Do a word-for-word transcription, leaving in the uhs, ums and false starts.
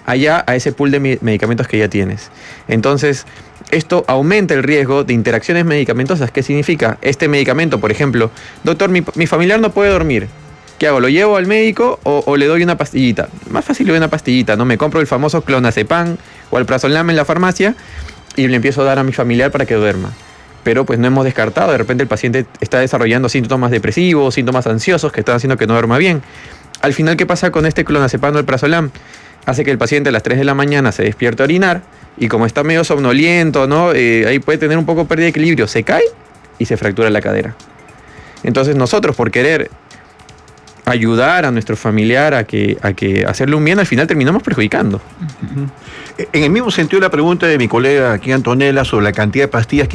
allá a ese pool de medicamentos que ya tienes. Entonces, esto aumenta el riesgo de interacciones medicamentosas. ¿Qué significa? Este medicamento, por ejemplo, doctor, mi, mi familiar no puede dormir. ¿Qué hago? ¿Lo llevo al médico o, o le doy una pastillita? Más fácil le doy una pastillita, ¿no? Me compro el famoso clonazepam o alprazolam en la farmacia y le empiezo a dar a mi familiar para que duerma. Pero pues no hemos descartado, de repente el paciente está desarrollando síntomas depresivos, síntomas ansiosos que están haciendo que no duerma bien. Al final, ¿qué pasa con este clonazepam o alprazolam? Hace que el paciente a las tres de la mañana se despierte a orinar y como está medio somnoliento, ¿no? Eh, ahí puede tener un poco pérdida de equilibrio, se cae y se fractura la cadera. Entonces nosotros, por querer ayudar a nuestro familiar a que, a que hacerle un bien, al final terminamos perjudicando. Uh-huh. En el mismo sentido la pregunta de mi colega aquí Antonella sobre la cantidad de pastillas que